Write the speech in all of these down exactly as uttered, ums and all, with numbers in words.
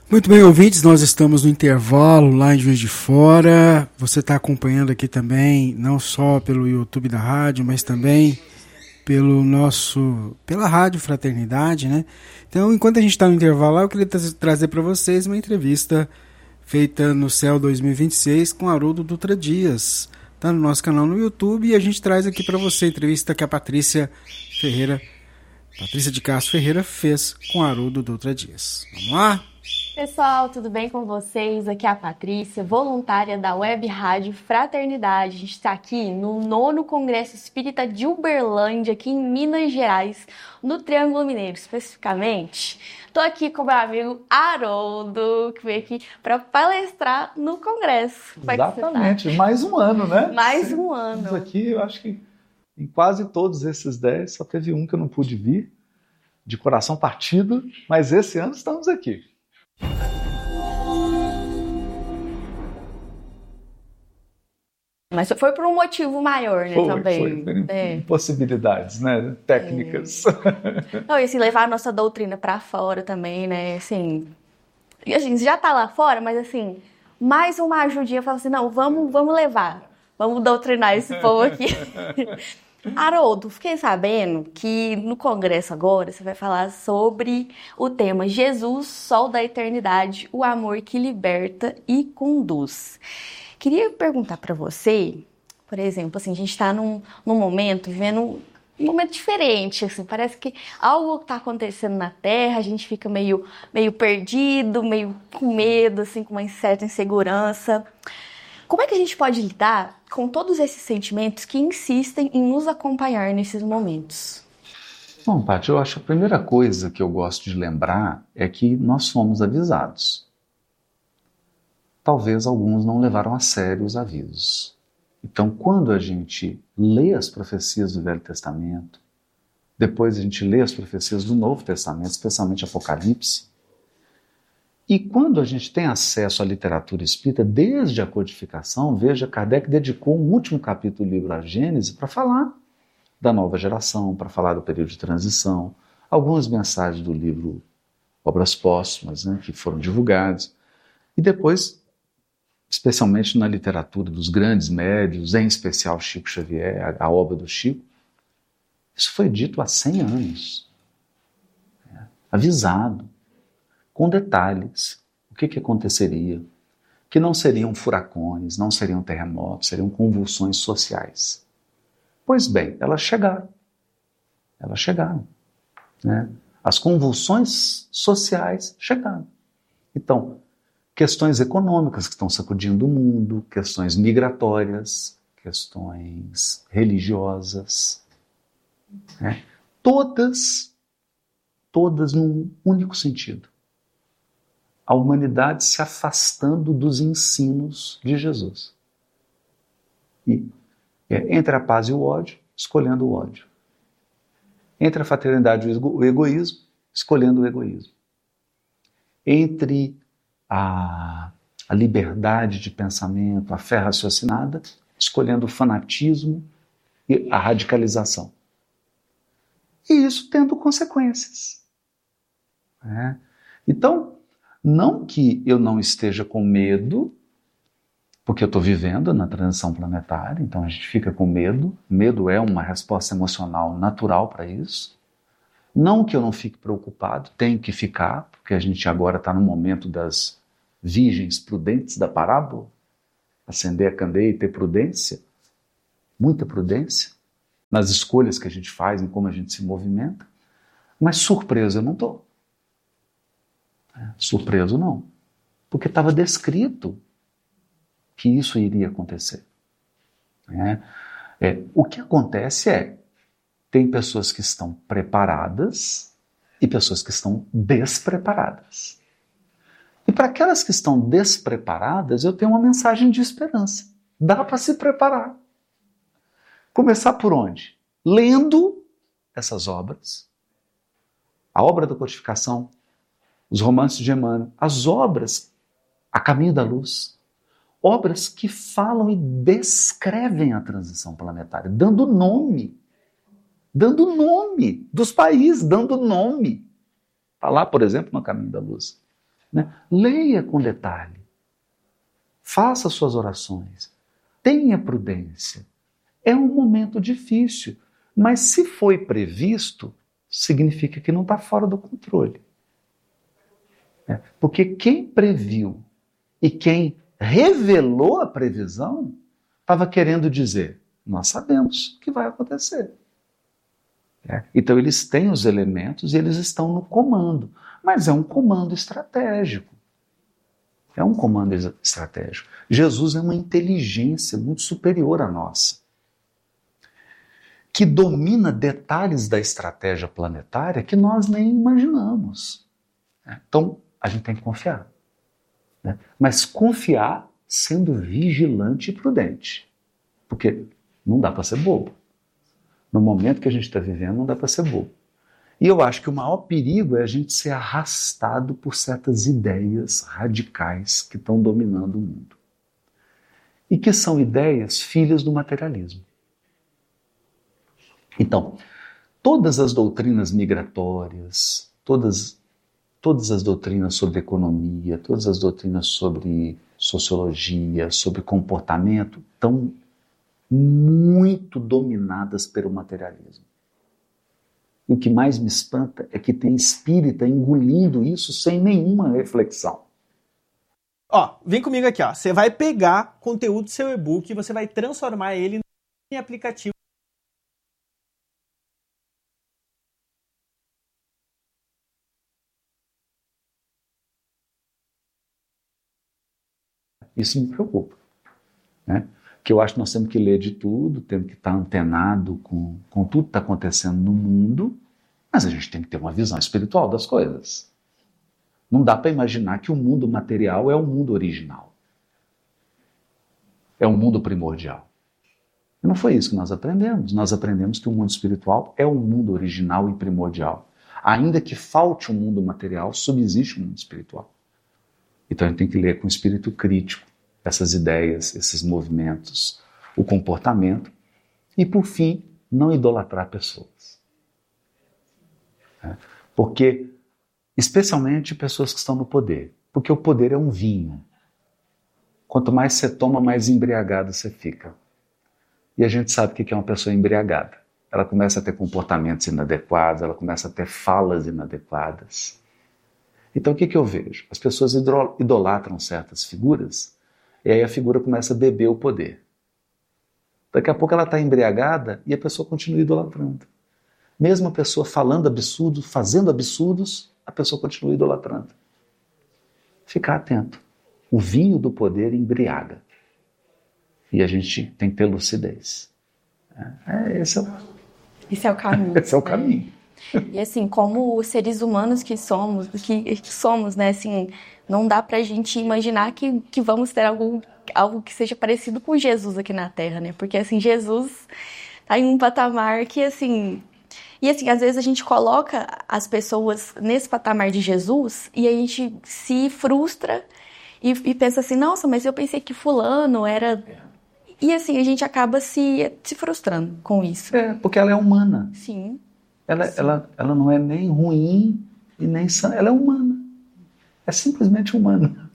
Muito bem, ouvintes, nós estamos no intervalo lá em Juiz de Fora. Você está acompanhando aqui também, não só pelo YouTube da rádio, mas também pelo nosso, pela Rádio Fraternidade, né? Então, enquanto a gente está no intervalo lá, eu queria tra- trazer para vocês uma entrevista feita no Céu dois mil e vinte e seis com Haroldo Dutra Dias. Está no nosso canal no YouTube e a gente traz aqui para você a entrevista que a Patrícia Ferreira, Patrícia de Castro Ferreira fez com Haroldo Dutra Dias. Vamos lá? Pessoal, tudo bem com vocês? Aqui é a Patrícia, voluntária da Web Rádio Fraternidade. A gente está aqui no nono Congresso Espírita de Uberlândia, aqui em Minas Gerais, no Triângulo Mineiro, especificamente. Estou aqui com meu amigo Haroldo, que veio aqui para palestrar no Congresso. Como Exatamente, é tá? mais um ano, né? Mais um ano. Estamos aqui, eu acho que em quase todos esses dez, só teve um que eu não pude vir, de coração partido, mas esse ano estamos aqui. Mas foi por um motivo maior, né, foi, também. Foi, foi é. Possibilidades, né, técnicas. É. Não, e assim, levar a nossa doutrina para fora também, né, assim, a gente já tá lá fora, mas assim, mais uma ajudinha, falar assim, não, vamos, vamos levar, vamos doutrinar esse povo aqui. Haroldo, fiquei sabendo que no congresso agora você vai falar sobre o tema Jesus, Sol da Eternidade, o amor que liberta e conduz. Queria perguntar para você, por exemplo, assim, a gente está num, num momento, vivendo um momento diferente, assim, parece que algo está acontecendo na Terra, a gente fica meio, meio perdido, meio com medo, assim, com uma certa insegurança. Como é que a gente pode lidar com todos esses sentimentos que insistem em nos acompanhar nesses momentos? Bom, Paty, eu acho que a primeira coisa que eu gosto de lembrar é que nós fomos avisados. Talvez alguns não levaram a sério os avisos. Então, quando a gente lê as profecias do Velho Testamento, depois a gente lê as profecias do Novo Testamento, especialmente Apocalipse, e quando a gente tem acesso à literatura espírita, desde a codificação, veja, Kardec dedicou um último capítulo do livro A Gênese para falar da nova geração, para falar do período de transição, algumas mensagens do livro Obras Póstumas, né, que foram divulgadas, e depois, especialmente na literatura dos grandes médios, em especial Chico Xavier, a, a obra do Chico, isso foi dito há cem anos, né, avisado, com detalhes, o que, que aconteceria, que não seriam furacões, não seriam terremotos, seriam convulsões sociais. Pois bem, elas chegaram, elas chegaram, né? As convulsões sociais chegaram. Então, questões econômicas que estão sacudindo o mundo, questões migratórias, questões religiosas, né? Todas, todas num único sentido. A humanidade se afastando dos ensinos de Jesus. E é, entre a paz e o ódio, escolhendo o ódio. Entre a fraternidade e o egoísmo, escolhendo o egoísmo. Entre a, a liberdade de pensamento, a fé raciocinada, escolhendo o fanatismo e a radicalização. E isso tendo consequências. É. Então, não que eu não esteja com medo, porque eu estou vivendo na transição planetária, então a gente fica com medo. Medo é uma resposta emocional natural para isso. Não que eu não fique preocupado, tenho que ficar, porque a gente agora está no momento das virgens prudentes da parábola, acender a candeia e ter prudência, muita prudência, nas escolhas que a gente faz, em como a gente se movimenta, mas surpreso eu não estou. Surpreso não, porque estava descrito que isso iria acontecer. É, é, o que acontece é, tem pessoas que estão preparadas e pessoas que estão despreparadas. E para aquelas que estão despreparadas, eu tenho uma mensagem de esperança. Dá para se preparar. Começar por onde? Lendo essas obras, a obra da codificação, os romances de Emmanuel, as obras A Caminho da Luz, obras que falam e descrevem a transição planetária, dando nome, dando nome dos países, dando nome. Está lá, por exemplo, no Caminho da Luz. Né? Leia com detalhe. Faça suas orações. Tenha prudência. É um momento difícil, mas se foi previsto, significa que não está fora do controle. É, porque quem previu e quem revelou a previsão estava querendo dizer, nós sabemos o que vai acontecer. É, então eles têm os elementos e eles estão no comando, mas é um comando estratégico. É um comando estratégico. Jesus é uma inteligência muito superior à nossa, que domina detalhes da estratégia planetária que nós nem imaginamos. Então, a gente tem que confiar. Né? Mas confiar sendo vigilante e prudente. Porque não dá para ser bobo. No momento que a gente está vivendo, não dá para ser bobo. E eu acho que o maior perigo é a gente ser arrastado por certas ideias radicais que estão dominando o mundo. E que são ideias filhas do materialismo. Então, todas as doutrinas migratórias, todas, todas as doutrinas sobre economia, todas as doutrinas sobre sociologia, sobre comportamento, estão muito dominadas pelo materialismo. E o que mais me espanta é que tem espírita engolindo isso sem nenhuma reflexão. Ó, vem comigo aqui, ó. Você vai pegar conteúdo do seu e-book e você vai transformar ele em aplicativo. Isso me preocupa, né? Que eu acho que nós temos que ler de tudo, temos que estar antenado com, com tudo que está acontecendo no mundo, mas a gente tem que ter uma visão espiritual das coisas. Não dá para imaginar que o mundo material é o mundo original. É o mundo primordial. E não foi isso que nós aprendemos. Nós aprendemos que o mundo espiritual é o mundo original e primordial. Ainda que falte o mundo material, subsiste o mundo espiritual. Então a gente tem que ler com espírito crítico essas ideias, esses movimentos, o comportamento e, por fim, não idolatrar pessoas. É. Porque, especialmente pessoas que estão no poder, porque o poder é um vinho. Quanto mais você toma, mais embriagado você fica. E a gente sabe o que é uma pessoa embriagada. Ela começa a ter comportamentos inadequados, ela começa a ter falas inadequadas. Então o que, que eu vejo? As pessoas idolatram certas figuras e aí a figura começa a beber o poder. Daqui a pouco ela está embriagada e a pessoa continua idolatrando. Mesmo a pessoa falando absurdos, fazendo absurdos, a pessoa continua idolatrando. Ficar atento. O vinho do poder embriaga. E a gente tem que ter lucidez. É, esse, é o... esse é o caminho. Esse é o caminho. É. E assim, como seres humanos que somos, que somos, né, assim, não dá pra gente imaginar que, que vamos ter algo, algo que seja parecido com Jesus aqui na Terra, né? Porque, assim, Jesus tá em um patamar que, assim... E, assim, às vezes a gente coloca as pessoas nesse patamar de Jesus e a gente se frustra e, e pensa assim, nossa, mas eu pensei que fulano era... E, assim, a gente acaba se, se frustrando com isso. É, porque ela é humana. Sim. Ela, ela, ela não é nem ruim e nem sã, ela é humana. É simplesmente humana.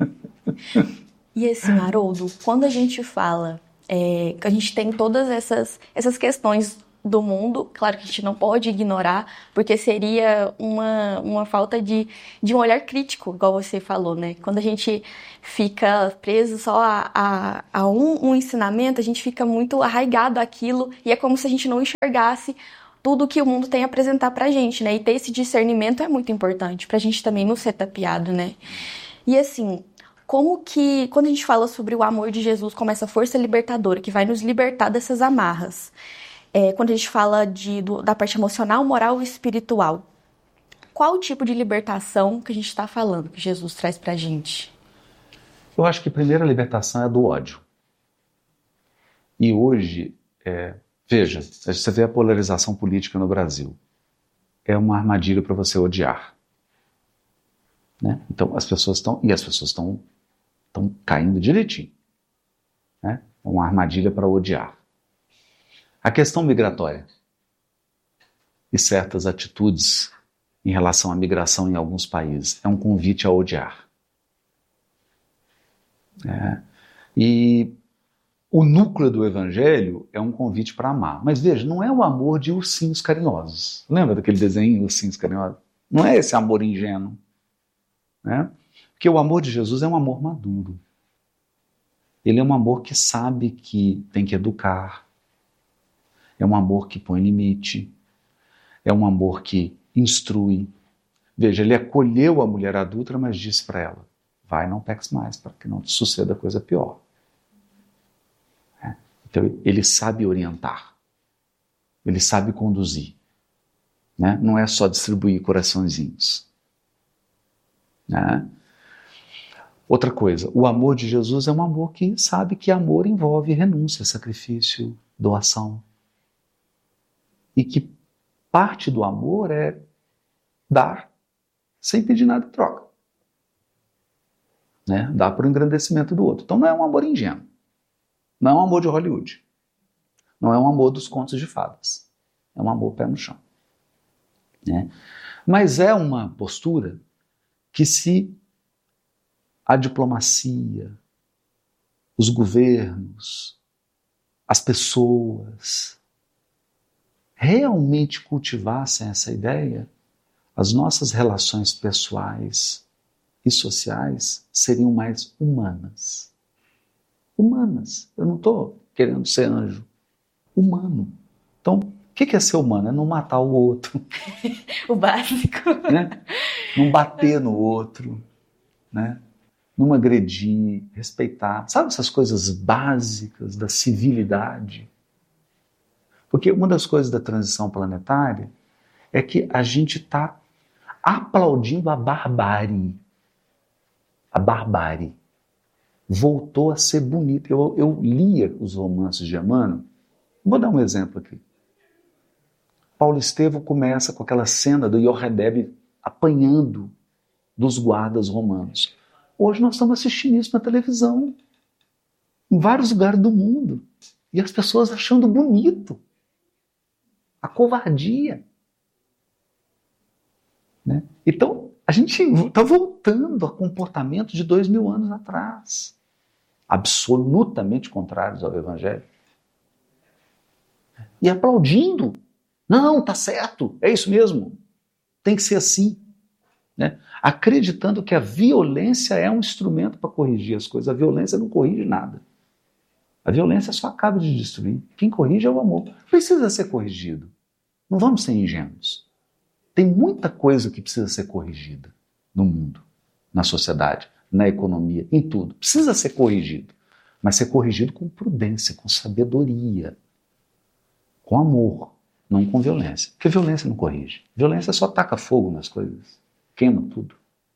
E assim, Haroldo, quando a gente fala é, que a gente tem todas essas, essas questões do mundo, claro que a gente não pode ignorar, porque seria uma, uma falta de, de um olhar crítico, igual você falou, né? Quando a gente fica preso só a, a, a um, um ensinamento, a gente fica muito arraigado àquilo e é como se a gente não enxergasse tudo que o mundo tem a apresentar pra gente, né? E ter esse discernimento é muito importante pra gente também não ser tapeado, né? E assim, como que, quando a gente fala sobre o amor de Jesus como essa força libertadora, que vai nos libertar dessas amarras, é, quando a gente fala de, do, da parte emocional, moral e espiritual, qual o tipo de libertação que a gente está falando, que Jesus traz pra gente? Eu acho que a primeira libertação é a do ódio. E hoje... É... Veja, você vê a polarização política no Brasil. É uma armadilha para você odiar. Né? Então, as pessoas estão... E as pessoas estão estão caindo direitinho. Né? É uma armadilha para odiar. A questão migratória e certas atitudes em relação à migração em alguns países. É um convite a odiar. É. E o núcleo do Evangelho é um convite para amar. Mas veja, não é o amor de ursinhos carinhosos. Lembra daquele desenho, Ursinhos Carinhosos? Não é esse amor ingênuo. Né? Porque o amor de Jesus é um amor maduro. Ele é um amor que sabe que tem que educar. É um amor que põe limite. É um amor que instrui. Veja, ele acolheu a mulher adúltera, mas disse para ela: vai, não peques mais, para que não te suceda coisa pior. É. Então, ele sabe orientar. Ele sabe conduzir. Né? Não é só distribuir coraçõezinhos. Né? Outra coisa, o amor de Jesus é um amor que sabe que amor envolve renúncia, sacrifício, doação. E que parte do amor é dar sem pedir nada em troca. Né? Dar para o engrandecimento do outro. Então não é um amor ingênuo. Não é um amor de Hollywood. Não é um amor dos contos de fadas. É um amor pé no chão. Né? Mas é uma postura que, se a diplomacia, os governos, as pessoas realmente cultivassem essa ideia, as nossas relações pessoais e sociais seriam mais humanas. Humanas. Eu não estou querendo ser anjo. Humano. Então, o que é ser humano? É não matar o outro. O básico. Né? Não bater no outro. Né? Não agredir, respeitar. Sabe essas coisas básicas da civilidade? Porque uma das coisas da transição planetária é que a gente está aplaudindo a barbárie. A barbárie voltou a ser bonita. Eu, eu lia os romances de Emmanuel. Vou dar um exemplo aqui. Paulo Estevam começa com aquela cena do Yoredeb apanhando dos guardas romanos. Hoje nós estamos assistindo isso na televisão, em vários lugares do mundo, e as pessoas achando bonito a covardia. Né? Então, a gente está voltando a comportamentos de dois mil anos atrás, absolutamente contrários ao Evangelho. E aplaudindo. Não, tá certo, é isso mesmo, tem que ser assim. Né? Acreditando que a violência é um instrumento para corrigir as coisas. A violência não corrige nada. A violência só acaba de destruir. Quem corrige é o amor. Precisa ser corrigido. Não vamos ser ingênuos. Tem muita coisa que precisa ser corrigida no mundo, na sociedade, na economia, em tudo. Precisa ser corrigido. Mas ser corrigido com prudência, com sabedoria, com amor, não com violência. Porque violência não corrige. Violência só taca fogo nas coisas. Queima tudo.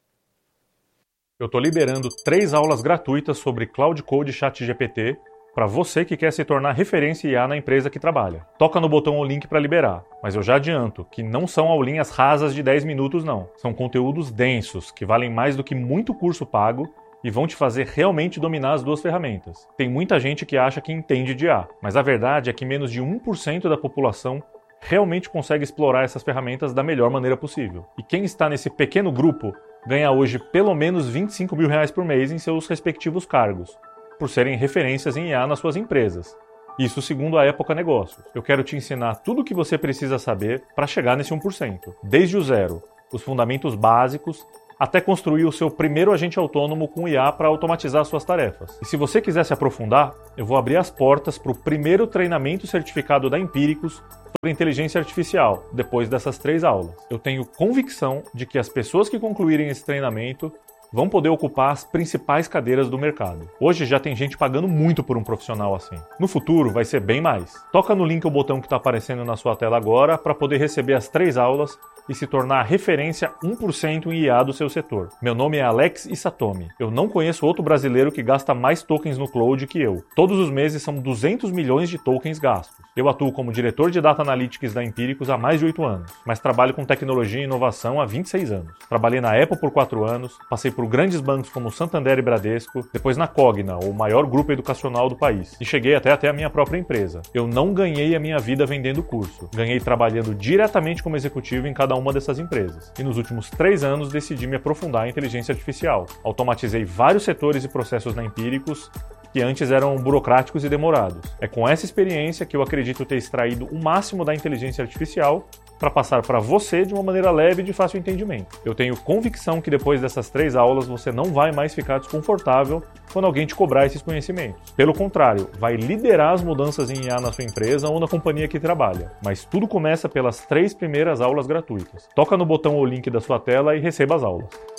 Eu estou liberando três aulas gratuitas sobre Cloud Code e ChatGPT para você que quer se tornar referência I A na empresa que trabalha. Toca no botão ou link para liberar, mas eu já adianto que não são aulinhas rasas de dez minutos não. São conteúdos densos, que valem mais do que muito curso pago e vão te fazer realmente dominar as duas ferramentas. Tem muita gente que acha que entende de I A, mas a verdade é que menos de um por cento da população realmente consegue explorar essas ferramentas da melhor maneira possível. E quem está nesse pequeno grupo ganha hoje pelo menos vinte e cinco mil reais por mês em seus respectivos cargos, por serem referências em I A nas suas empresas. Isso segundo a Época Negócios. Eu quero te ensinar tudo o que você precisa saber para chegar nesse um por cento. Desde o zero, os fundamentos básicos, até construir o seu primeiro agente autônomo com I A para automatizar suas tarefas. E se você quiser se aprofundar, eu vou abrir as portas para o primeiro treinamento certificado da Empíricos sobre inteligência artificial, depois dessas três aulas. Eu tenho convicção de que as pessoas que concluírem esse treinamento vão poder ocupar as principais cadeiras do mercado. Hoje já tem gente pagando muito por um profissional assim. No futuro vai ser bem mais. Toca no link ou botão que está aparecendo na sua tela agora para poder receber as três aulas e se tornar a referência um por cento em I A do seu setor. Meu nome é Alex Isatomi. Eu não conheço outro brasileiro que gasta mais tokens no cloud que eu. Todos os meses são duzentos milhões de tokens gastos. Eu atuo como diretor de Data Analytics da Empíricos há mais de oito anos, mas trabalho com tecnologia e inovação há vinte e seis anos. Trabalhei na Apple por quatro anos, passei por por grandes bancos como Santander e Bradesco, depois na Cogna, o maior grupo educacional do país, e cheguei até até a minha própria empresa. Eu não ganhei a minha vida vendendo curso, ganhei trabalhando diretamente como executivo em cada uma dessas empresas. E nos últimos três anos decidi me aprofundar em inteligência artificial. Automatizei vários setores e processos na Empíricos que antes eram burocráticos e demorados. É com essa experiência que eu acredito ter extraído o máximo da inteligência artificial para passar para você de uma maneira leve e de fácil entendimento. Eu tenho convicção que depois dessas três aulas você não vai mais ficar desconfortável quando alguém te cobrar esses conhecimentos. Pelo contrário, vai liderar as mudanças em I A na sua empresa ou na companhia que trabalha. Mas tudo começa pelas três primeiras aulas gratuitas. Toca no botão ou link da sua tela e receba as aulas.